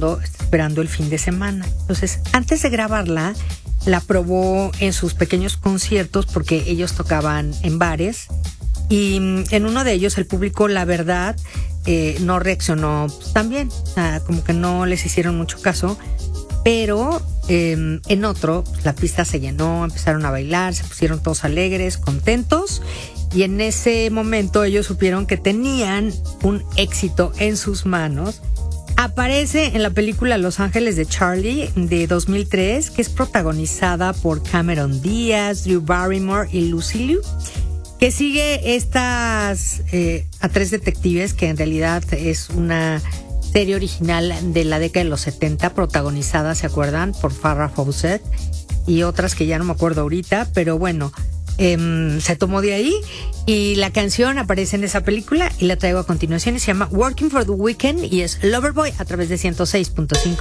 mundo está esperando el fin de semana. Entonces, antes de grabarla, la probó en sus pequeños conciertos porque ellos tocaban en bares y en uno de ellos el público, la verdad, no reaccionó tan bien. O sea, como que no les hicieron mucho caso, pero en otro la pista se llenó, empezaron a bailar, se pusieron todos alegres, contentos. Y en ese momento ellos supieron que tenían un éxito en sus manos. Aparece en la película Los Ángeles de Charlie de 2003, que es protagonizada por Cameron Díaz, Drew Barrymore y Lucy Liu, que sigue estas a tres detectives, que en realidad es una serie original de la década de los 70, protagonizada, ¿se acuerdan?, por Farrah Fawcett y otras que ya no me acuerdo ahorita, pero bueno, se tomó de ahí y la canción aparece en esa película y la traigo a continuación y se llama Working for the Weekend y es Loverboy a través de 106.5